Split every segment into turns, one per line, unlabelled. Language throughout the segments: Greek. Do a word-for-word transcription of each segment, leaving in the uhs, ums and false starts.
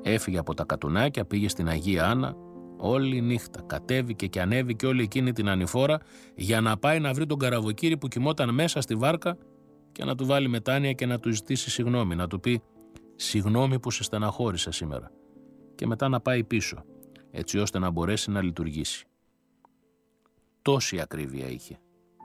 Έφυγε από τα Κατουνάκια, πήγε στην Αγία Άννα, όλη νύχτα κατέβηκε και ανέβηκε όλη εκείνη την ανηφόρα για να πάει να βρει τον Καραβοκύρη που κοιμόταν μέσα στη βάρκα και να του βάλει μετάνοια και να του ζητήσει συγγνώμη, να του πει «Συγγνώμη που σε στεναχώρησα σήμερα» και μετά να πάει πίσω, έτσι ώστε να μπορέσει να λειτουργήσει. Τόση ακρίβεια είχε.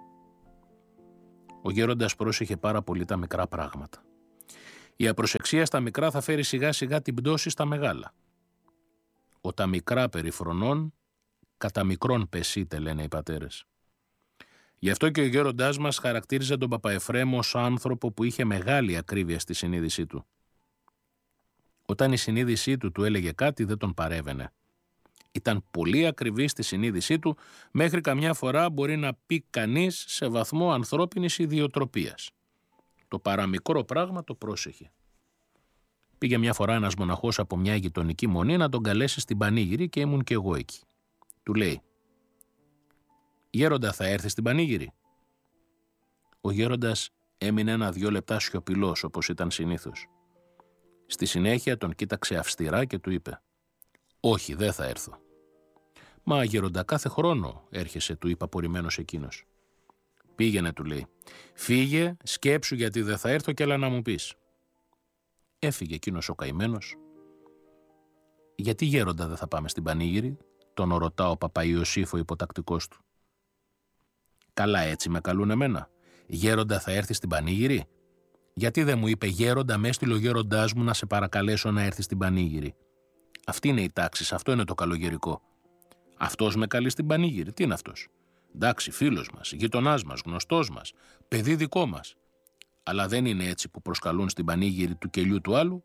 Ο γέροντας πρόσεχε πάρα πολύ τα μικρά πράγματα. Η απροσεξία στα μικρά θα φέρει σιγά σιγά την πτώση στα μεγάλα. «Ο τα μικρά περιφρονών, κατά μικρόν πεσίτε», λένε οι πατέρες. Γι' αυτό και ο γέροντάς μας χαρακτήριζε τον Παπαεφρέμ ως άνθρωπο που είχε μεγάλη ακρίβεια στη συνείδησή του. Όταν η συνείδησή του του έλεγε κάτι δεν τον παρέβαινε. Ήταν πολύ ακριβή στη συνείδησή του, μέχρι καμιά φορά μπορεί να πει κανείς σε βαθμό ανθρώπινης ιδιοτροπίας. Το παραμικρό πράγμα το πρόσεχε. Πήγε μια φορά ένας μοναχός από μια γειτονική μονή να τον καλέσει στην πανήγυρη και ήμουν και εγώ εκεί. Του λέει «Γέροντα, θα έρθει στην πανήγυρη?» Ο γέροντας έμεινε ένα-δυο λεπτά σιωπηλός όπως ήταν συνήθως. Στη συνέχεια τον κοίταξε αυστηρά και του είπε «Όχι, δεν θα έρθω». «Μα γέροντα, κάθε χρόνο έρχεσαι», του είπε απορριμμένος εκείνος. «Πήγαινε», του λέει, «φύγε, σκέψου γιατί δεν θα έρθω και έλα να μου πεις». Έφυγε εκείνος ο καημένος. «Γιατί γέροντα δεν θα πάμε στην πανήγυρη?» τον ρωτά ο Παπαϊωσήφ ο υποτακτικός του. «Καλά, έτσι με καλούν εμένα. Γέροντα, θα έρθει στην πανήγυρη?» «Γιατί δεν μου είπε γέροντα, με έστειλε ο γέροντάς μου να σε παρακαλέσω να έρθει στην πανήγυρη?» Αυτή είναι η τάξη, αυτό είναι το καλογερικό. Αυτός με καλεί στην πανήγυρη, τι είναι αυτός? Εντάξει, φίλος μας, γειτονάς μας, γνωστός μας, παιδί δικό μας. Αλλά δεν είναι έτσι που προσκαλούν στην πανήγυρη του κελιού του άλλου.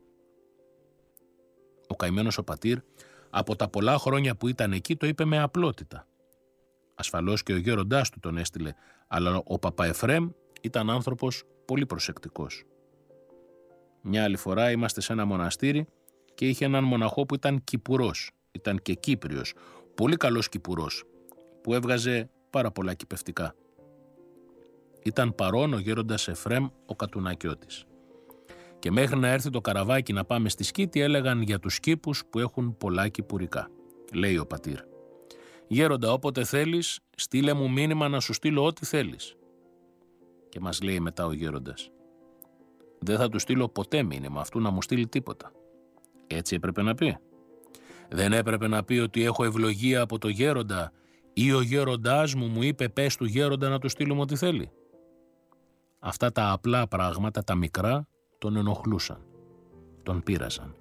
Ο καημένος ο πατήρ, από τα πολλά χρόνια που ήταν εκεί, το είπε με απλότητα. Ασφαλώς και ο γέροντάς του τον έστειλε, αλλά ο Παπαεφρέμ ήταν άνθρωπος πολύ προσεκτικός. Μια άλλη φορά είμαστε σε ένα μοναστήρι και είχε έναν μοναχό που ήταν Κυπουρός, ήταν και Κύπριος, πολύ καλός Κυπουρός, που έβγαζε πάρα πολλά κυπευτικά. Ήταν παρόν ο γέροντας Εφρέμ ο Κατουνακιώτης. Και μέχρι να έρθει το καραβάκι να πάμε στη Σκήτη έλεγαν για τους κήπους που έχουν πολλά κυπουρικά. Λέει ο πατήρ, «Γέροντα, όποτε θέλεις, στείλε μου μήνυμα να σου στείλω ό,τι θέλεις». Και μας λέει μετά ο γέροντας, «Δεν θα του στείλω ποτέ μήνυμα αυτού να μου στείλει τίποτα». Έτσι έπρεπε να πει? Δεν έπρεπε να πει ότι έχω ευλογία από το γέροντα ή ο γέροντάς μου μου είπε πες του γέροντα να του στείλουμε ό,τι θέλει? Αυτά τα απλά πράγματα, τα μικρά, τον ενοχλούσαν, τον πείραζαν.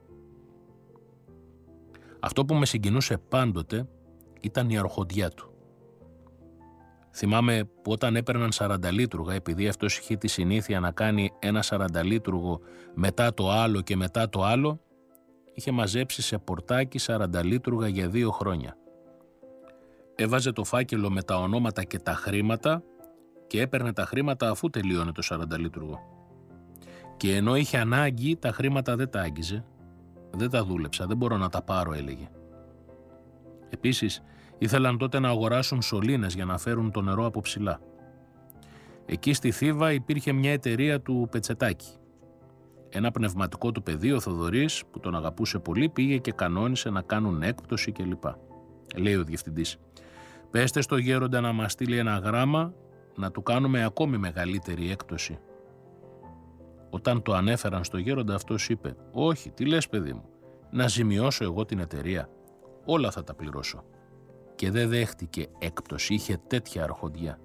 Αυτό που με συγκινούσε πάντοτε ήταν η αρχοντιά του. Θυμάμαι που όταν έπαιρναν σαρανταλίτρουγα, επειδή αυτός είχε τη συνήθεια να κάνει ένα σαρανταλίτρουγο μετά το άλλο και μετά το άλλο, είχε μαζέψει σε πορτάκι σαρανταλίτρουγα για δύο χρόνια. Έβαζε το φάκελο με τα ονόματα και τα χρήματα και έπαιρνε τα χρήματα αφού τελείωνε το σαρανταλίτρουγο. Και ενώ είχε ανάγκη, τα χρήματα δεν τα άγγιζε, δεν τα δούλεψα, δεν μπορώ να τα πάρω, έλεγε. Επίσης, ήθελαν τότε να αγοράσουν σωλήνες για να φέρουν το νερό από ψηλά. Εκεί στη Θήβα υπήρχε μια εταιρεία του Πετσετάκη. Ένα πνευματικό του παιδί, ο Θοδωρής, που τον αγαπούσε πολύ, πήγε και κανόνισε να κάνουν έκπτωση κλπ. Λέει ο διευθυντής, «Πέστε στο γέροντα να μας στείλει ένα γράμμα να του κάνουμε ακόμη μεγαλύτερη έκπτωση». Όταν το ανέφεραν στο γέροντα, αυτός είπε, «Όχι, τι λες παιδί μου, να ζημιώσω εγώ την εταιρεία, όλα θα τα πληρώσω». Και δεν δέχτηκε έκπτωση, είχε τέτοια αρχοντιά.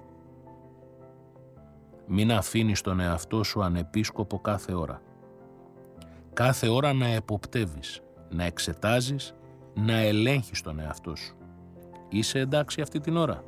Μην αφήνεις τον εαυτό σου ανεπίσκοπο κάθε ώρα. Κάθε ώρα να εποπτεύεις, να εξετάζεις, να ελέγχεις τον εαυτό σου. Είσαι εντάξει αυτή την ώρα?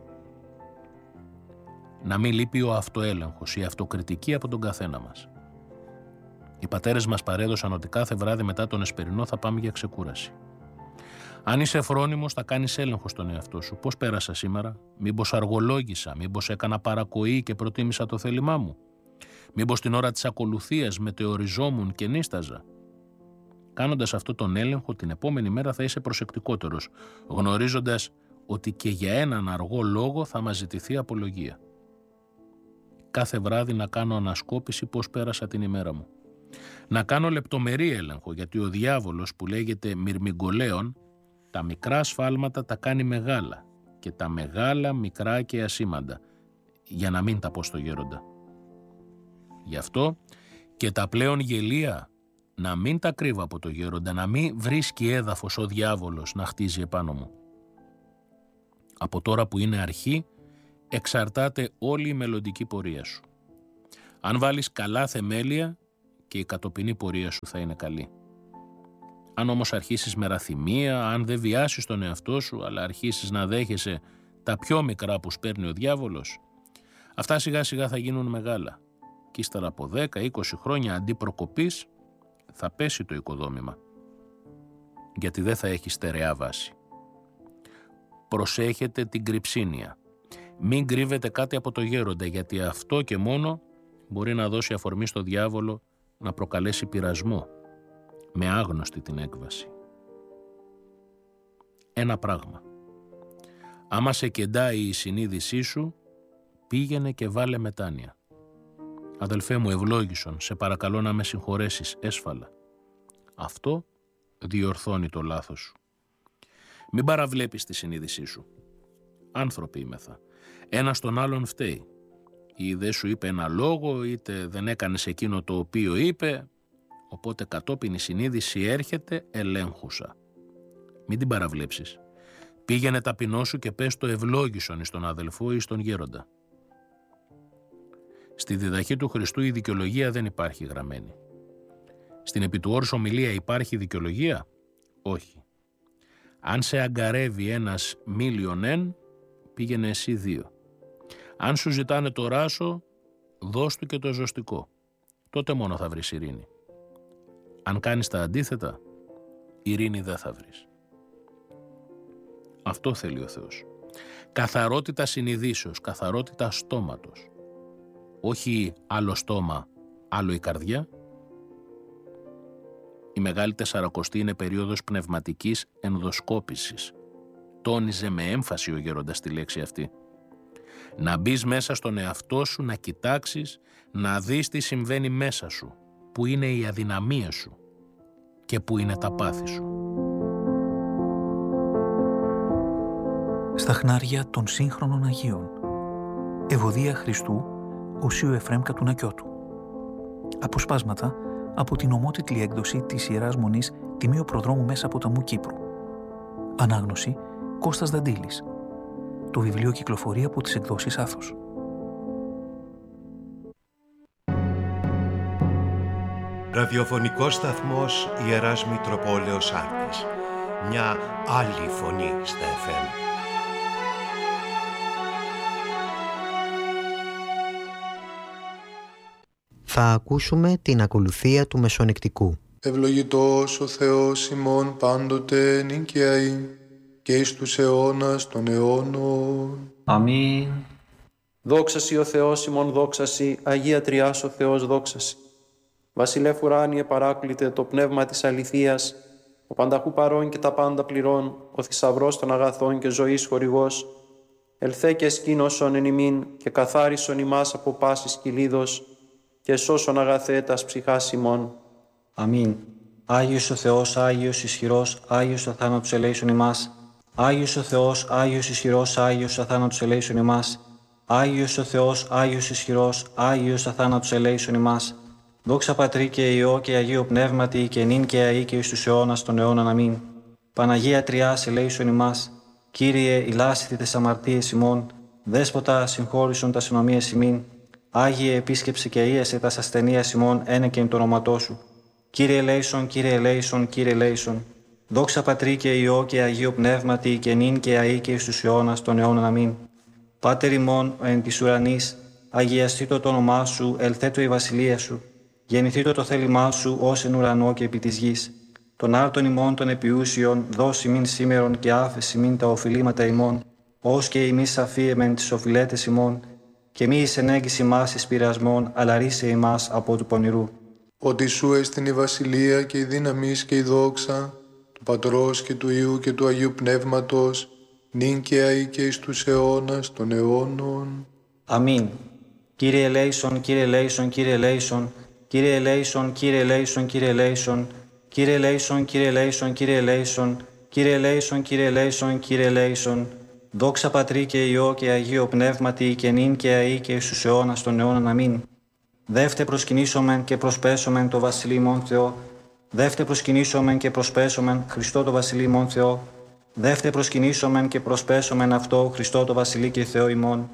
Να μην λείπει ο αυτοέλεγχος, η αυτοκριτική από τον καθένα μας. Οι πατέρες μας παρέδωσαν ότι κάθε βράδυ μετά τον εσπερινό θα πάμε για ξεκούραση. Αν είσαι φρόνιμος θα κάνεις έλεγχο στον εαυτό σου. Πώς πέρασα σήμερα? Μήπως αργολόγησα? Μήπως έκανα παρακοή και προτίμησα το θέλημά μου? Μήπως την ώρα της ακολουθίας μετεωριζόμουν και νίσταζα? Κάνοντας αυτό τον έλεγχο, την επόμενη μέρα θα είσαι προσεκτικότερος, γνωρίζοντας ότι και για έναν αργό λόγο θα μας ζητηθεί απολογία. Κάθε βράδυ να κάνω ανασκόπηση πώς πέρασα την ημέρα μου. Να κάνω λεπτομερή έλεγχο, γιατί ο διάβολος που λέγεται μυρμηγκολέον τα μικρά σφάλματα τα κάνει μεγάλα και τα μεγάλα μικρά και ασήμαντα, για να μην τα πω στο γέροντα. Γι' αυτό και τα πλέον γελία να μην τα κρύβω από το γέροντα, να μην βρίσκει έδαφος ο διάβολος να χτίζει επάνω μου. Από τώρα που είναι αρχή, εξαρτάται όλη η μελλοντική πορεία σου. Αν βάλεις καλά θεμέλια, και η κατοπινή πορεία σου θα είναι καλή. Αν όμως αρχίσεις με ραθυμία, αν δεν βιάσεις τον εαυτό σου, αλλά αρχίσεις να δέχεσαι τα πιο μικρά που σπέρνει ο διάβολος, αυτά σιγά σιγά θα γίνουν μεγάλα. Και ύστερα από δέκα με είκοσι χρόνια αντί προκοπής, θα πέσει το οικοδόμημα. Γιατί δεν θα έχει στερεά βάση. Προσέχετε την κρυψίνια. Μην κρύβετε κάτι από το γέροντα, γιατί αυτό και μόνο μπορεί να δώσει αφορμή στο διάβολο να προκαλέσει πειρασμό, με άγνωστη την έκβαση. Ένα πράγμα. Άμα σε κεντάει η συνείδησή σου, πήγαινε και βάλε μετάνοια. Αδελφέ μου ευλόγησον, σε παρακαλώ να με συγχωρέσεις έσφαλα. Αυτό διορθώνει το λάθος σου. Μην παραβλέπεις τη συνείδησή σου. Άνθρωποι είμεθα. Ένας τον άλλον φταίει. Ή δεν σου είπε ένα λόγο, είτε δεν έκανες εκείνο το οποίο είπε, οπότε κατόπιν η συνείδηση έρχεται ελέγχουσα. Μην την παραβλέψεις. Πήγαινε ταπεινό σου και πες το ευλόγησον εις τον αδελφό ή στον γέροντα. Στη διδαχή του Χριστού η δικαιολογία δεν υπάρχει γραμμένη. Στην επί του όρους ομιλία υπάρχει δικαιολογία? Όχι. Αν σε αγκαρεύει ένας μίλιον εν, πήγαινε εσύ δύο. Αν σου ζητάνε το ράσο, δώσ' του και το ζωστικό. Τότε μόνο θα βρεις ειρήνη. Αν κάνεις τα αντίθετα, ειρήνη δεν θα βρεις. Αυτό θέλει ο Θεός. Καθαρότητα συνειδήσεως, καθαρότητα στόματος. Όχι άλλο στόμα, άλλο η καρδιά. Η Μεγάλη Τεσσαρακοστή είναι περίοδος πνευματικής ενδοσκόπησης. Τόνιζε με έμφαση ο γέροντας τη λέξη αυτή. Να μπεις μέσα στον εαυτό σου, να κοιτάξεις, να δεις τι συμβαίνει μέσα σου, που είναι οι αδυναμίες σου και που είναι τα πάθη σου.
Στα χνάρια των σύγχρονων Αγίων. Ευωδία Χριστού, Οσίου Εφραίμ Κατουνακιώτου. Αποσπάσματα από την ομότιτλη έκδοση της Ιεράς Μονής Τιμίου Προδρόμου Μέσα Ποταμού Κύπρου. Ανάγνωση Κώστας Δαντήλης. Το βιβλίο κυκλοφορεί από τις εκδόσεις Άθος.
Ραδιοφωνικός σταθμός Ιεράς Μητροπόλεως Άρτης. Μια άλλη φωνή στα εφ εμ.
Θα ακούσουμε την ακολουθία του Μεσονικτικού.
Ευλογητός ο Θεός ημών πάντοτε νικιαή και εις τους αιώνας των αιώνων.
Αμήν. Δόξασι ο Θεός ημών δόξασι, Αγία Τριάς ο Θεός δόξασι. Βασιλεύ ουράνιε παράκλητε το πνεύμα της αληθείας, ο πανταχού παρών και τα πάντα πληρών, ο θησαυρός των αγαθών και ζωής χορηγός, ελθέ και σκήνωσον εν ημίν και καθάρισον ημάς από πάσης κυλίδος και σώσον αγαθέ τας ψυχάς ημών.
Αμήν. Άγιος ο Θεός, Άγιος ισχυρός, Άγιος αθάνατος ελέησον ημάς. Άγιος ο Θεός, Άγιος ισχυρός, Άγιος αθάνατος ελέησον ημάς. Άγιος ο Θεός, Άγιος ισχυρός, Άγιος αθάνατος ελέησον ημάς. Δόξα Πατρί και Υιό και Αγίο Πνεύματι και νυν και αεί και εις τους αιώνας των αιώνων. Αμήν. Παναγία Τριάς ελέησον ημάς. Κύριε, ηλάσιτε τες αμαρτίες ημών. Δέσποτα, συγχώρησον τας ενομίες ημίν. Άγιε, επίσκεψε και ίεσε τας ασθενείας ημών ένεκεν το όνοματό σου. Κύριε ελέησον, Κύριε ελέησον, Κύριε ελέησον. Δόξα Πατρί και Υιό και Αγίο Πνεύματι και νυν και αεί και εις τους αιώνας των αιώνων. Αμήν. Πάτερ ημών εν της ουρανής, αγιαστήτω το όνομά σου, ελθέτω η βασιλεία σου. Γεννηθήτω το θέλημά σου ως εν ουρανό και επί της γης. Τον άρτον ημών των επιούσιων, δώσει μην σήμερον και άφεση μην τα οφειλήματα ημών, ως και ημείς αφίεμεν τις οφειλέτες ημών, και μη εις ενέγγιση μας εις πειρασμών, αλλά ρίσε ημάς από του πονηρού.
Ότι σου έστειν η βασιλεία και η δύναμις και η δόξα, του Πατρός και του Υιού και του Αγίου Πνεύματος, νυν και αεί και εις τους αιώνας των αιώνων.
Αμήν. Κύριε ελέησον, Κύριε ελέησον, Κύριε ελέησον, Κύριε ελέησον, Κύριε ελέησον, Κύριε ελέησον, Κύριε ελέησον, Κύριε ελέησον, Κύριε ελέησον, Κύριε ελέησον, Κύριε ελέησον, Κύριε ελέησον. Δόξα Πατρί και Υιό και Αγίο Πνεύματι και νυν και αεί και εις τους αιώνας των αιώνων. Αμήν. Δεύτε προσκυνήσομεν και προσπέσομεν το Βασιλεί ημών Θεό. Δεύτε προσκυνήσομεν και προσπέσομεν Χριστό το Βασιλεί ημών Θεό. Δεύτε προσκυνήσομεν και προσπέσομεν αυτό Χριστό το Βασιλεί και Θεό ημών.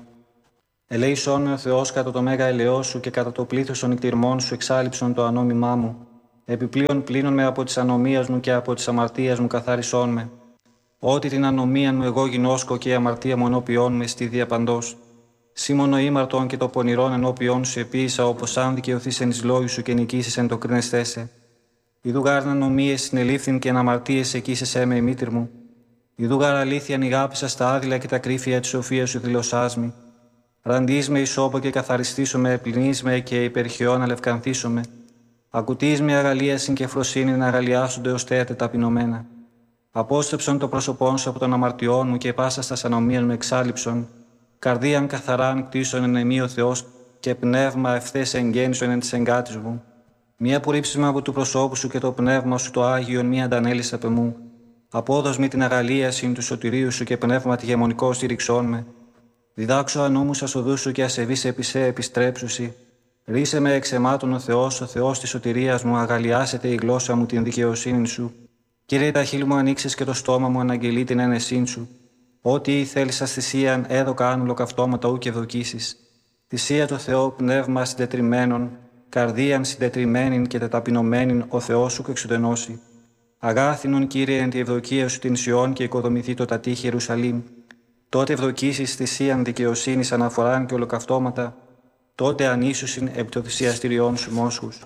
Ελέησόν με ο Θεός κατά το μέγα ελαιό σου και κατά το πλήθος των νηκτηρμών σου εξάλειψον το ανόμημά μου. Επιπλέον πλύνον με από της ανομίας μου και από της αμαρτίας μου καθάρισόν με. Ότι την ανομία μου εγώ γινώσκω και η αμαρτία μου ενώπιόν με στη διαπαντός. Σήμωνο ήμαρτον και το πονηρόν ενώπιόν σου επίησα, όπως αν δικαιωθείς εν εις λόγους σου και νικήσεις εν το κρίνεσθέσαι. Ιδού γάρ ανομίες συνελήφθην και αναμαρτίες εκείσεσέ με η μήτρ μου. Ιδού γάρ αλήθεια νηγάπησα στα άδειλα και τα κρύφια της σοφίας σου δηλωσάς μη. Ραντείς με ισόπο και καθαριστήσω με, πλυνείς με και υπερχαιόν αλευκανθήσω με. Ακουτείς με αγαλίασιν και φροσύνη να αγαλιάσονται ως θέατε ταπεινωμένα. Απόστρεψον το πρόσωπόν σου από των αμαρτιών μου και πάσα στα ανομίας μου εξάλληψον. Καρδίαν καθαράν κτίσον εν εμεί ο Θεός και πνεύμα ευθές εγγέννησον εν της εγκάτης μου. Μία απορρίψισμα από του προσώπου σου και το πνεύμα σου το Άγιον μία αντανέλης απ' εμού. Απόδος με την αγαλίασιν του σωτηρίου σου και πνεύμα τη γεμονικό στήριξόν με. Διδάξω ανώμους ασοδούς σου και ασεβείς επισέ επιστρέψουσι. Ρίσε με εξαιμάτων ο Θεός, ο Θεός της σωτηρίας μου, αγαλιάσετε η γλώσσα μου την δικαιοσύνη σου. Κύριε, τα χείλη μου ανοίξεις και το στόμα μου αναγγελεί την ένεσήν σου. Ό,τι θέλεις ας θυσίαν, έδωκα άν ολοκαυτώματα ου και ευδοκίσεις. Θυσία το Θεό, πνεύμα συντετριμένον, καρδίαν συντετριμένην και τεταπεινωμένην ο Θεός σου εξουδενώσει. Αγάθινον, Κύριε, εν τη ευδοκία σου την Σιών και οικοδομηθεί το τατήχη Ιερουσαλήμ. Τότε ευδοκίσεις θυσίαν δικαιοσύνης αναφοράν και ολοκαυτώματα, τότε ανήσουσιν επί το θυσιαστηριών σου μόσχους.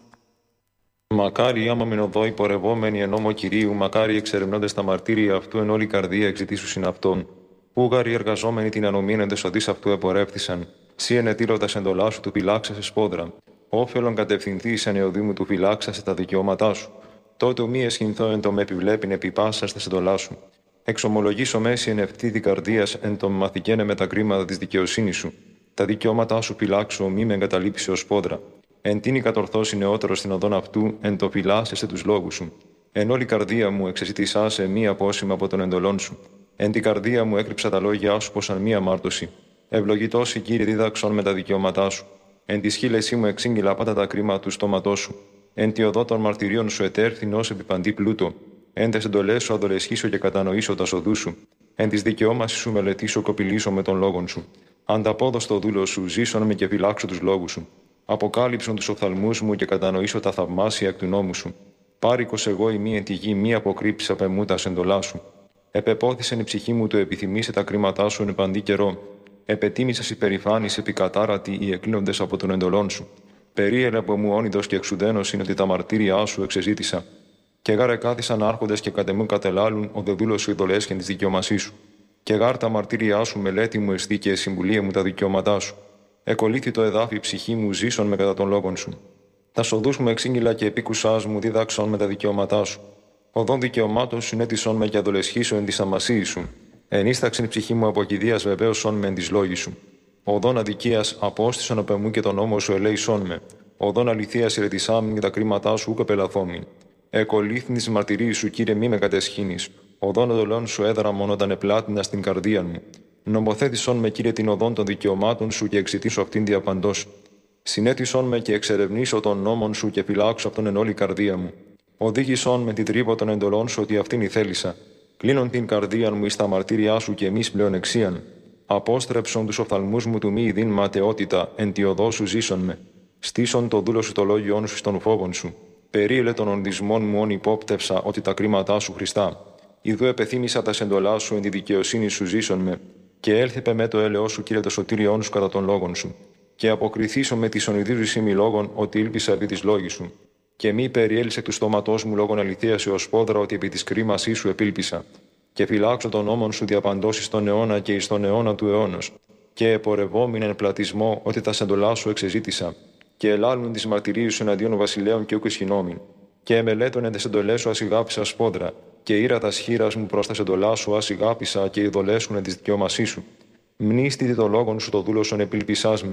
Μακάρι άμα μεν οδό υπορευόμενοι εν νόμο Κυρίου, μακάρι εξερευνώντες τα μαρτύρια αυτού εν όλη καρδία εξητήσουσιν αυτόν. Ούγαροι εργαζόμενοι την ανομήν εν τεσοδείς αυτού επορεύθησαν. Σύ ενετήλωτας εντολά σου του φυλάξασε σπόδρα. Όφελον κατευθυνθείς εν εωδήμου του φυλάξασε τα δικαιώματά σου. Τότε μη εσχυνθώ εν το με επιβλέπειν επί πάσας τας εντολά σου. Εξομολογήσω μέση εν ευθύ την καρδίας εν το μαθηκένε με τα κρίματα της δικαιοσύνης σου. Τα δικαιώματά σου φυλάξω, μη με εγκαταλείψει ως σπόδρα. Εν τίνη κατορθώσει νεότερο στην οδόν αυτού, εν το φυλάσσεσαι τους λόγους σου. Εν όλη καρδία μου εξεζητησάσαι μη απόσημα από τον εντολών σου. Εν την καρδία μου έκρυψα τα λόγια σου πως αν μία αμάρτωση. Ευλογητός η Κύριε δίδαξον με τα δικαιώματά σου. Εν τη σχήλεσή μου εξήγηλα πάντα τα κρίματα του στόματός σου. Εν τη οδό των μαρτυρίων σου ετέρθην ως επιπαντή πλούτο. Εν τες εντολές σου αδολεσχήσω και κατανοήσω τα σοδού σου. Εν τη δικαιώμαση σου μελετήσω κοπηλήσω με τον λόγον σου. Ανταπόδος το δούλο σου, ζήσον με και φυλάξω τους λόγους σου. Αποκάλυψον τους οφθαλμούς μου και κατανοήσω τα θαυμάσια εκ του νόμου σου. Πάρικος εγώ η μη εν τη γη, μη αποκρύψει απ' εμού τα εντολά σου. Επεπόθησεν η ψυχή μου το επιθυμήσε τα κρίματά σου εν παντή καιρό. Επετίμησας υπερηφάνης επικατάρατη οι εκλίνοντες από τον εντολών σου. Περίελε από μου όνειδος και εξουδένος είναι ότι τα μαρτύρια σου εξεζήτησα. Και γάρε κάθισαν άρχοντες και κατεμούν κατελάλουν ο δε δούλος σου ειδολέσχεν τη δικαιωμασή σου. Και γάρ τα μαρτύρια σου μελέτη μου εστί και συμβουλία μου τα δικαιώματά σου. Εκολύθη το εδάφι ψυχή μου, ζήσον με κατά των λόγων σου. Τα σοδούς μου εξήγηλα και επίκουσάς μου, δίδαξον με τα δικαιώματά σου. Οδόν δικαιωμάτων σου νέτισον με και αδολεσχήσω εν τη αμασίη σου. Ενίσταξεν ψυχή μου από κηδείας βεβαίωσον με εν τη λόγη σου. Οδόν αδικίας απόστησον απ' εμού και τον νόμο σου ελέησον με. Οδόν αληθείας ηρετισάμιν και τα κρίματά σου ούκ πελαθόμην. Εκολύθην τη μαρτυρίου σου, Κύριε, μη με κατεσχύνεις. Οδόν εντολών σου έδρα μόνο όταν επλάτηνα στην καρδία μου. Νομοθέτησον με, Κύριε, την οδόν των δικαιωμάτων σου και εξητήσω αυτήν διαπαντός. Συνέτησον με και εξερευνήσω των νόμων σου και φυλάξω αυτόν εν όλη καρδία μου. Οδήγησον με την τρύπο των εντολών σου ότι αυτήν ηθέλησα. Κλείνον την καρδία μου εις τα μαρτύριά σου και εμείς πλέον εξίαν. Απόστρεψον τους οφθαλμούς μου του μη ειδήν ματαιότητα, εν τη οδό σου ζήσον με. Στήσον το δούλο σου το λόγιόν σου στον φόβον σου. Περίελε των ονδισμών μου όν υπόπτευσα ότι τα κρίματά σου Χριστά. Ιδού επεθύμησα τα σεντολά σου εν τη δικαιοσύνη σου ζήσον με. Και έλθεπε με το έλεό σου, Κύριε, το σωτήριόν σου κατά των λόγων σου. Και αποκριθήσω με τη ονειδίζουσή μη λόγων ότι ήλπισα επί τη λόγη σου. Και μη περιέλυσε εκ του στόματό μου λόγων αληθείας ω πόδρα ότι επί τη κρίμασή σου επήλπισα. Και φυλάξω τον νόμον σου διαπαντώσει στον αιώνα και εις τον αιώνα του αιώνος. Και επορευόμην εν πλατισμό ότι τα σεντολά σου εξεζήτησα. Και ελάλουν τη μαρτυρίου σου εναντίον βασιλέων και ούκ ισχυνόμην. Και εμελέτων εν τες εντολές σου ασυγάπησα σπόδρα. Και ήρα τα σχήρα μου προς τα σεντολά σου ασυγάπησα και ειδολέσουν εν τη δικαιώμασή σου. Μνήστητη το λόγον σου το δούλο σου επήλπισάς με.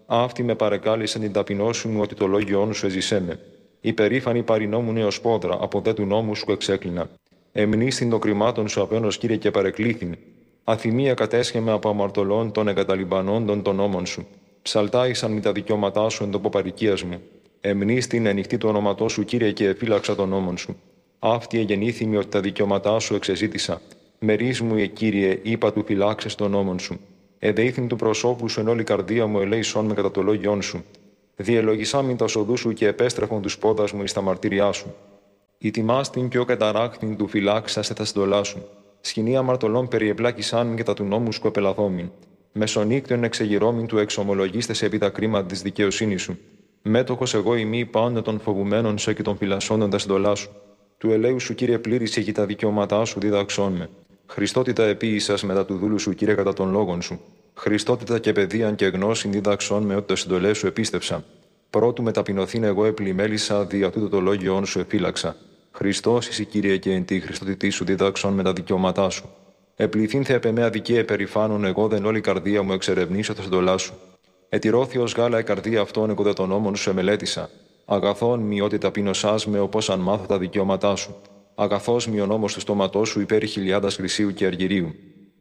Αυτή με παρεκάλεσε την ταπεινώσου μου ότι το λόγιόν σου εζησέ με. Υπερήφανη παρεινόμουν έως πόδρα, από δε του νόμου σου εξέκλεινα. Εμνίστην των κρυμάτων σου απένος, Κύριε, και παρεκλήθην. Αθυμία κατέσχεμε από αμαρτωλών των εγκαταλειμπανόντων των νόμων σου. Ψαλτάησαν με τα δικαιώματά σου εν τοπο παροικίας μου. Εμνίστην ενυχτή του ονόματό σου, Κύριε, και εφύλαξα των νόμων σου. Αυτή εγεννήθημη ότι τα δικαιώματά σου εξεζήτησα. Μερίς μου, Κύριε, είπα του φυλάξες των νόμων σου. Εδεήθην του προσώπου σου εν όλη καρδία μου, ελέησόν με κατά το λόγιόν σου. Διελογισά μην τα οδού σου και επέστρεφον του πόδα μου εις τα μαρτύριά σου. Ητιμάστην και ο καταράχθην του φυλάξα σε τα συντολά σου. Σκηνή αμαρτωλών περιεπλάκησάν και τα του νόμου σου επελαθόμην. Μεσονύκτων εξεγυρώμην του εξομολογίστες επί τα κρίματα της δικαιοσύνης σου. Μέτοχος εγώ ημί πάντα των φοβουμένων σε και των φυλασσόντων τα συντολά σου. Του ελέου σου, Κύριε, πλήρησε και τα δικαιώματά σου δίδαξόν με. Χριστότητα επίησας μετά του δούλου σου, Κύριε, κατά των λόγων σου. Χριστότητα και παιδείαν και γνώσιν δίδαξόν με ότι το συντολέ σου επίστεψα. Πρώτου με ταπεινωθήν εγώ επλημέλησα, δια τούτο το λόγιόν σου εφύλαξα. Χριστός εσύ, Κύριε, και εν τη Χριστότητή σου δίδαξον με τα δικαιώματά σου. Επληθήν θε επ' εμέ αδικία επερηφάνων, εγώ δεν όλη καρδία μου εξερευνήσω τα συντολά σου. Ετηρώθη ως γάλα η καρδία αυτών, εγώ δε των νόμων σου εμελέτησα. Αγαθόν μη ότι ταπεινωσάς με, όπως αν μάθω τα δικαιώματά σου. Αγαθός μη ο νόμος του στόματός σου υπέρ χιλιάδας χρυσίου και αργυρίου.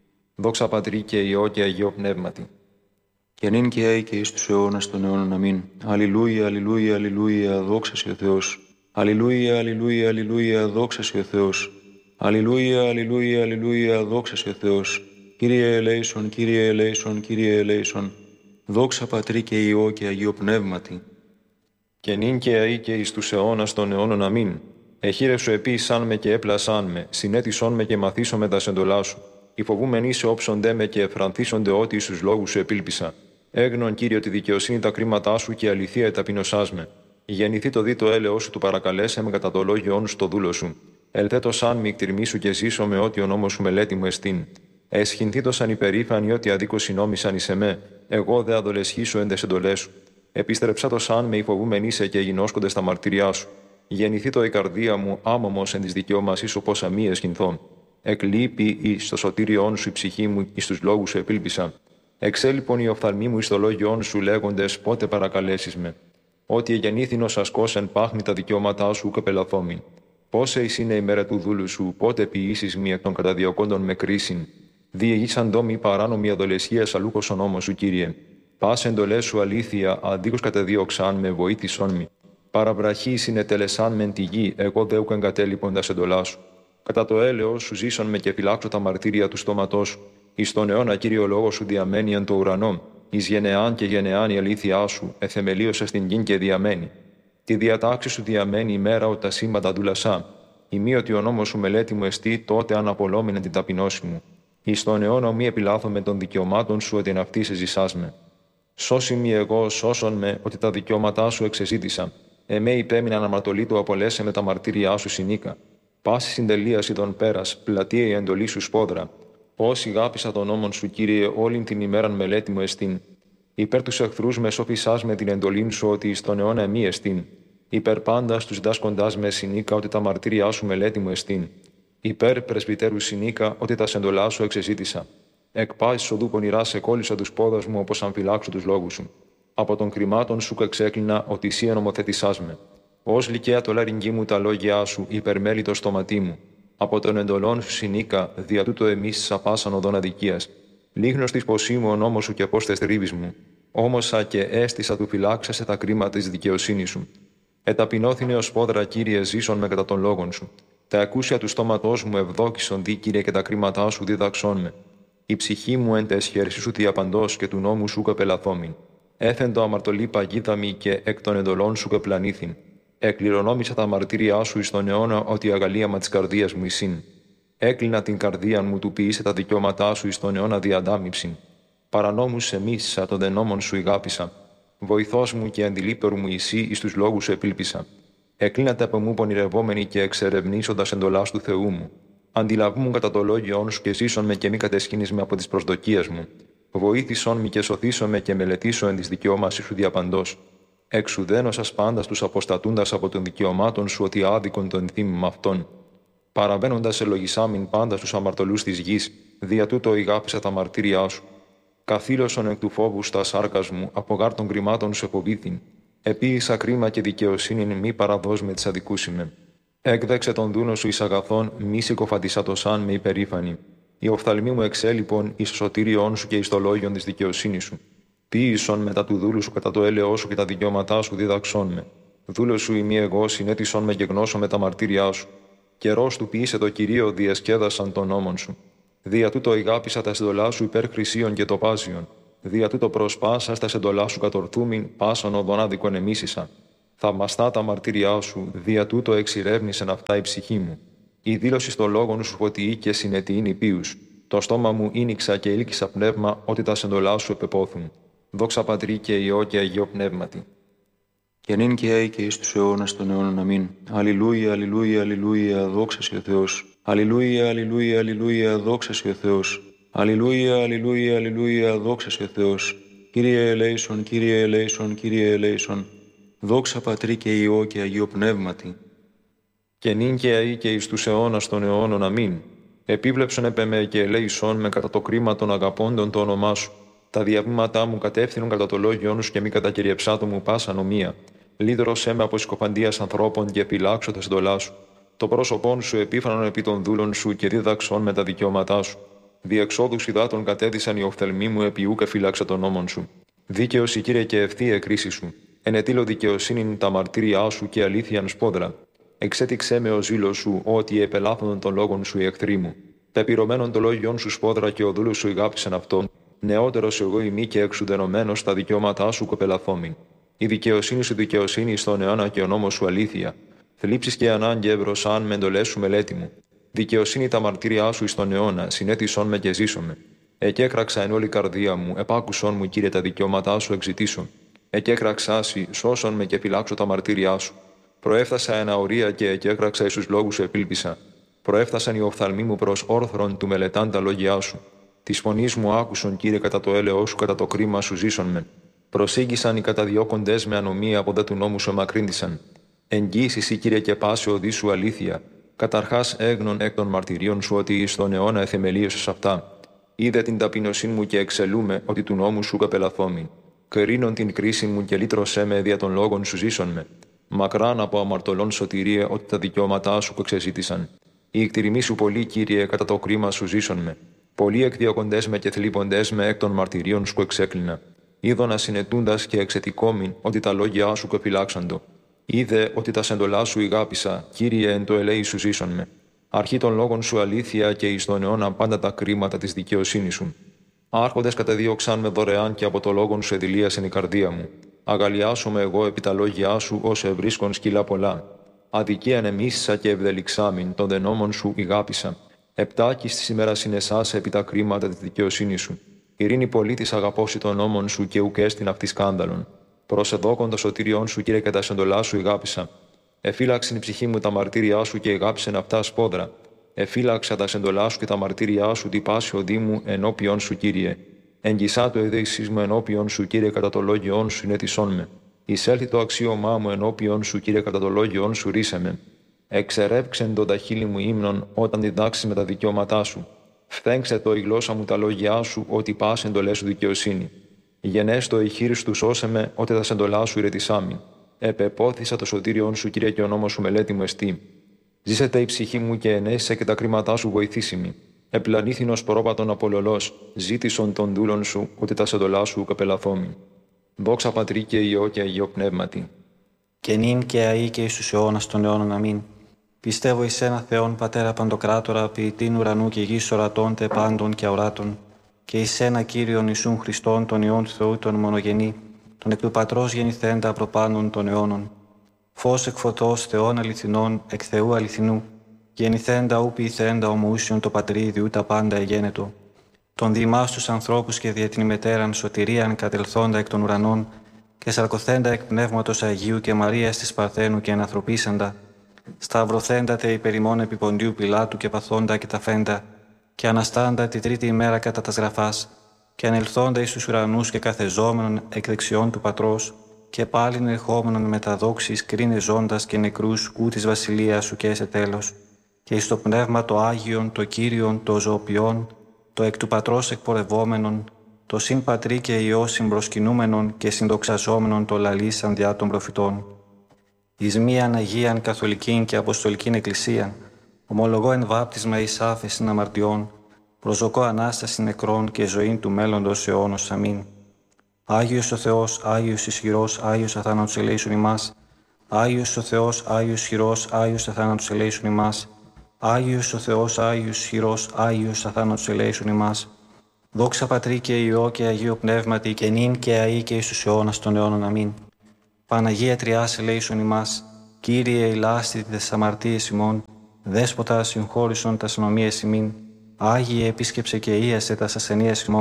Δόξα Πατρί και Υιό και Αγίο Πνεύματι.
Και νυν και αεί και εις τους αιώνας των αιώνων. Αμήν. Αλληλούια, αλληλούια, αλληλούια, δόξα σοι ο Θεός. Αλληλούια, αλληλούια, αλληλούια, δόξα σοι ο Θεός. Αλληλούια, αλληλούια, αλληλούια, δόξα σοι ο Θεός. Κύριε ελέησον, Κύριε ελέησον, Κύριε ελέησον. Δόξα Πατρί και Υιό και Αγίο Πνεύματι.
Και νυν και αεί και εις τους αιώνας των αιώνων. Αμήν. Εχείρεσου επίησάν με και έπλασάν με, συνέτησόν με και μαθήσω με τα σεντολά σου. Οι φοβούμενοι σε όψονται με και εφρανθίσονται ότι εις τους λόγους σου επήλπισα. Έγνον, Κύριε, τη δικαιοσύνη τα κρίματά σου και η αληθεία εταπεινωσάς με. Γεννηθεί το δι το έλεος σου του παρακαλέσε με κατά το λόγιόν σου το δούλο σου. Ελθέτω σαν μη κτηρμήσου και ζήσω με ό,τι ο νόμος σου μελέτη μου εστίν. Εσχυνθήτω σαν υπερήφανοι ότι αδίκως συνόμησαν εις εμέ. Εγώ δε αδολεσχήσω εν τες εντολές σου. Επίστρεψα το σαν με υφοβούμενοι σε και γινώσκονται στα μαρτυριά σου. Γεννηθεί το η καρδία μου άμωμος εν της δικαιώμασής σου πόσα μη εσχυνθών. Εκλείπει εις το σωτήριόν σου η ψυχή μου, εις τους λόγους σου επήλπισα. Εξέλιπον οι οφθαλμοί μου εις το λόγιόν σου λέγοντες πότε παρακαλέσεις με. Ότι εγεννήθην ως ασκός εν πάχνη τα δικαιώματά σου και πελαθόμην. Πόσε εις είναι η μέρα του δούλου σου, πότε ποιήσεις μη εκ των καταδιωκόντων με κρίσιν. Διηγήσαν ντόμοι παράνομη αδολεσία αλούχος ο νόμος σου, Κύριε. Πάσε εντολές σου αλήθεια, αντίκως κατεδίωξαν με βοήθησόν μη. Παραβραχή συνετελεσάν μεν τη γη, εγώ δε ουκ εγκατέλειπον τα εντολά σου. Κατά το έλεος σου ζήσον με και φυλάξω τα μαρτύρια του στόματός σου. Εις τον αιώνα, Κύριο λόγο σου διαμένει εν το ουρανό. Εις γενεάν και γενεάν η αλήθειά σου, εθεμελίωσε στην γη και διαμένει. Τη διατάξη σου διαμένει η μέρα ότι τα σύμπαντα δούλασά. Ημίωτι ο νόμος σου μελέτη μου εστί, τότε αναπολόμηνε την ταπεινώση μου. Εις τον αιώνα μη επιλάθω με των δικαιωμάτων σου ότι εν αυτή σε ζησάς με. Σώσι μη εγώ, σώσον με, ότι τα δικαιώματά σου εξεζήτησα. Εμέ υπέμειναν αμαρτωλήτου απολέσε με τα μαρτύριά σου συνήκα. Πάση συντελείαση των πέρας, πλατεία η εντολή σου σπόδρα. Όσοι γάπησα τον νόμον σου, Κύριε, όλην την ημέραν μελέτη μου εστίν. Υπέρ τους εχθρούς με σοφισάς με την εντολήν σου ότι εις τον αιώνα εμεί εστίν. Υπέρ πάντα τους δάσκοντάς με συνήκα ότι τα μαρτύριά σου μελέτη μου εστίν. Υπέρ πρεσβυτέρου συνήκα ότι τα σεντολά σου εξεζήτησα. Εκ πάσης οδού πονηρά σε κόλλησα τους πόδας μου όπως αν φυλάξω τους λόγους σου. Από των κρυμάτων σου εξέκλεινα ότι εσύ ενομοθετησάς με. Ως λυκαία το λαρυγγί μου τα λόγια σου, υπερμέλει το στοματί μου. Από των εντολών σου συνήκα, δια τούτο εμείς σαπάσαν οδόν αδικίας. Λίγνος της ποσή μου ο νόμος σου και πώς τες τρίβεις μου. Όμωσα και έστησα του φυλάξασε τα κρίματα της δικαιοσύνης σου. Εταπεινώθηνε ως πόδρα, Κύριε, ζήσον με κατά των λόγων σου. Τα ακούσια του στόματός μου ευδόκησον δι, Κύριε, και τα κρίματά σου δίδαξόν με. Η ψυχή μου εν τες χέρσι σου διαπαντός και του νόμου σου καπελαθόμην. Έθεν το αμαρτωλή παγίδαμι και εκ των εντολών σου κεπλανήθην. Εκληρονόμησα τα μαρτύριά σου εις τον αιώνα ότι η αγαλίαμα της καρδίας μου εισήν. Έκλεινα την καρδία μου του ποιήσε τα δικαιώματά σου εις τον αιώνα διαντάμιψην. Παρανόμους σε μίσησα, των δε νόμων σου ηγάπησα. Βοηθός μου και αντιλήπτερου μου εσύ εις τους λόγους σου επήλπισα. Εκλίνατε από μου πονηρευόμενοι και εξερευνήσοντας εντολάς του Θεού μου. Αντιλαβούμουν κατά το λόγιόν σου και ζήσον με και μη κατεσχύνεις με από τις προσδοκίες μου. Βοήθησον με και σωθήσον με και μελετήσω εν της δικαιώμασης σου διαπαντός. Εξουδένωσας πάντα τους αποστατούντας από των δικαιωμάτων σου ότι άδικον τον θύμημα αυτών. Παραβαίνοντας ελογισάμιν πάντα στους αμαρτωλούς της γης, δια τούτο ηγάπησα τα μαρτύριά σου. Καθήλωσον εκ του φόβου στα σάρκας μου, από γάρ των κρυμάτων σου εποβήθην. Επίησα κρίμα και δικαιοσύνην, μη παραδός με της αδικούσιμε. Έκδεξε τον δούνο σου εις αγαθόν, μη συκοφαντισατοσάν με υπερήφανη. Η οφθαλμή μου εξέλιπον εις το σωτήριόν σου και εις το λόγιον της δικαιοσύνης σου. Ποίησον μετά του δούλου σου κατά το έλεό σου και τα δικαιώματά σου δίδαξόν με. Δούλο σου ημί εγώ συνέτησον με και γνώσω με τα μαρτύριά σου. Καιρός του ποιήσε το Κυρίο διασκέδασαν των νόμων σου. Δια τούτο ηγάπησα τα συντολά σου υπέρ χρυσίων και τοπάζιων. Δια τούτο προσπάσα στα συντολά σου κατορθούμην, πάσαν οδον άδικον εμίσησα. Θαυμαστά τα μαρτύριά σου, δια τούτο εξηρεύνησεν αυτά η ψυχή μου. Η δήλωση στο λόγον σου φωτιή και συνετιήν υπείους. Το στόμα μου ίνιξα και ήλκησα πνεύμα, ότι τα συντολά σου επεπόθουν. Δόξα Πατρί και Υιό και Αγίο Πνεύματι.
Και νυν και αεί και εις τους αιώνας των αιώνων. Αμήν. Αλληλούια, αλληλούια, αλληλούια, δόξα σοι ο Θεός. Αλληλούια, αλληλούια, αλληλούια, δόξα σοι ο Θεός. Αλληλούια, αλληλούια, αλληλούια, δόξα σοι ο Θεός. Κύριε ελέησον, Κύριε ελέησον, Κύριε ελέησον. Δόξα Πατρί και Υιό και Αγίο Πνεύματι.
Και νυν και αεί και εις τους αιώνας των αιώνων. Αμήν. Επίβλεψον επ' εμέ και ελέησον με κατά το κρίμα των αγαπώντων το όνομά σου. Τα διαβήματά μου κατεύθυνον κατά το λόγιόν σου και μη κατακυριεψάτο μου πάσα νομία. Λύδρωσέ με από σκοπαντίας ανθρώπων και επιλάξω τα συντολά σου. Το πρόσωπόν σου επίφανον επί των δούλων σου και δίδαξον με τα δικαιώματά σου. Διεξόδους υδάτων κατέδυσαν οι οφθαλμοί μου επί ούκ εφύλαξα των νόμων σου. Δίκαιος η Κύριε και ευθεία κρίση σου. Ενετήλω δικαιοσύνην τα μαρτύριά σου και αλήθειαν σπόδρα. Εξέτηξέ με ο ζήλος σου ότι επελάθωνον των λόγων σου οι εχθροί μου. Πεπυρωμένον το λόγιον σου σπόδρα και ο δούλος σου ηγάπησαν αυτόν. Νεότερος εγώ ημί και εξουδενωμένος τα δικαιώματά σου κοπελαθόμην. Η δικαιοσύνη σου δικαιοσύνη στον αιώνα και ο νόμος σου αλήθεια. Θλίψεις και ανάγκη ευρωσάν με εντολές σου μελέτη μου. Δικαιοσύνη τα μαρτύριά σου εις τον αιώνα, συνέτησον με και ζήσομαι. Εκέκραξα εν όλη καρδία μου, επάκουσον μου Κύριε τα δικαιώματά σου εξητήσω. Εκέκραξά σοι, σώσον με και φυλάξω τα μαρτύριά σου. Προέφθασα εν αορία και εκέκραξα εις τους λόγους σου επίλπισα. Προέφθασαν οι οφθαλμοί μου προς όρθρον του μελετάν τα λόγια σου. Τη φωνή μου άκουσον, Κύριε, κατά το έλεό σου, κατά το κρίμα σου ζήσον με. Προσήγησαν οι καταδιώκοντες με ανομία από δε του νόμου σου εμακρύνθησαν. Εγγύησι, Κύριε, και πάση οδή σου αλήθεια. Καταρχάς έγνων εκ των μαρτυρίων σου ότι εις τον αιώνα εθεμελίωσες αυτά. Είδε την ταπεινωσύνη μου και εξελούμε ότι του νόμου σου καπελαθόμην. Κρίνον την κρίση μου και λύτρωσέ με δια των λόγων σου ζήσον με. Μακράν από αμαρτωλών σωτηρίε ότι τα δικαιώματά σου εξεζήτησαν. Η εκτιρημή σου πολύ, Κύριε, κατά το κρίμα σου ζήσον με. Πολλοί εκδιώκοντες με και θλίποντες με εκ των μαρτυρίων σου εξέκλεινα. Είδωνα συνετούντας και εξετικόμην ότι τα λόγια σου κοπηλάξαντο. Είδε ότι τα σεντολά σου ηγάπησα, Κύριε, εν το ελέη σου ζήσον με. Αρχή των λόγων σου αλήθεια και εις τον αιώνα πάντα τα κρίματα της δικαιοσύνης σου. Άρχοντες κατεδίωξαν με δωρεάν και από το λόγον σου εδηλίασεν η καρδία μου. Αγαλιάσομαι εγώ επί τα λόγια σου ως ευρίσκον σκύλα πολλά. Αδικίαν εμίσησα και ευδελιξάμην, των δε νόμων σου ηγάπησα. Επτάκης της ημέρας συνεσάσε επί τα κρίματα της δικαιοσύνης σου. Ειρήνη πολίτης αγαπώσει των νόμων σου και ουκ έστιν αυτή σκάνδαλον. Προσεδόκον το σωτήριόν σου, Κύριε, και τα σεντολά σου ηγάπησα. Εφύλαξεν η ψυχή μου τα μαρτύριά σου και ηγάπησεν αυτά σπόδρα. Εφύλαξα τα σεντολά σου και τα μαρτύριά σου, τι πάση οδή μου ενώπιον σου, Κύριε. Εγγισά το εδέησής μου ενώπιον σου, Κύριε, κατά το λόγιόν σου συνέτησόν με. Εισέλθει το αξίωμά μου ενώπιον σου, Κύριε, κατά το λόγιόν σου ρίσε με. Εξερεύξεν το τα χείλη μου ύμνον όταν διδάξεις με τα δικαιώματά σου. Φθέγξε το η γλώσσα μου τα λόγια σου, ότι πας εντολές σου δικαιοσύνη. Γενέστο η χείρι του σώσε με, ότι τα σεντολά σου ηρετισάμι. Επεπόθησα το σωτήριον σου, Κύριε, και ο νόμος σου μελέτη μου εστί. Ζήσετε η ψυχή μου και ενέσαι και τα κρίματά σου βοηθήσιμη. Επλανήθηνος πρόπατον απολολός, ζήτησον των δούλων σου, ότι τα σεντολά σου καπελαθόμη. Δόξα Πατρί και Υιό και Αγίο Πνεύματι.
Και νυν και αεί και εις τους αιώνας των αιώνων. Αμήν. Πιστεύω εις ένα Θεόν Πατέρα Παντοκράτορα, ποιητήν ουρανού και γης ορατών τε πάντων και αοράτων, και εις ένα Κύριον Ιησούν Χριστόν, τον Υιόν του Θεού, τον μονογενή, τον εκ του Πατρός γεννηθέντα προπάντων των αιώνων. Φως εκ φωτός Θεών αληθινών, εκ Θεού αληθινού, γεννηθέντα ου ποιηθέντα ομοούσιον το Πατρίδι, ου τα πάντα εγένετο. Τον διημάς τους ανθρώπους και δια την ημετέραν σωτηρίαν κατελθόντα εκ των ουρανών, και σαρκωθέντα εκ Πνεύματος Αγίου και Μαρίας της Παρθένου και ενανθρωπίσαντα, σταυρωθέντα τε υπερημών επί Ποντίου Πιλάτου και παθόντα και ταφέντα, και αναστάντα τη τρίτη ημέρα κατά τας γραφάς, και ανελθόντα εις τους ουρανούς και καθεζόμενον εκ δεξιών του Πατρός, και πάλιν ερχόμενον με τα δόξης κρίνε ζώντας και νεκρούς ου της βασιλείας σου και σε τέλος, και εις το Πνεύμα το Άγιον, το Κύριον, το ζωοποιόν, το εκ του Πατρός εκπορευόμενον, το συν Πατρί και Υιό συμπροσκυνούμενον και συνδοξαζόμενον το λαλήσαν διά των προφητών. Εις μίαν Αγίαν Καθολικήν και Αποστολικήν Εκκλησίαν, ομολογώ εν βάπτισμα εις άφεσιν αμαρτιών, προσδοκώ Ανάσταση νεκρών και ζωήν του μέλλοντος αιώνος. Αμήν. Άγιος ο Θεός, Άγιος ισχυρός, Άγιος αθάνατος ελέησον ημάς. Άγιος ο Θεός, Άγιος ισχυρός, Άγιος αθάνατος ελέησον ημάς. Άγιος ο Θεός, Άγιος ισχυρός, Άγιος αθάνατος ελέησον ημάς. Δόξα Πατρί και Υιό και Αγίο Πνεύματι και νυν και αεί και εις τους αιώνας των αιώνων. Αμήν. Παναγία Τριάς ελέησον ημάς. Κύριε ηλάστη τες αμαρτίες ημών, Δέσποτα συγχώρησον τας ανομίες ημίν. Άγιε επίσκεψε και ίασε τας ασθενείας ημών.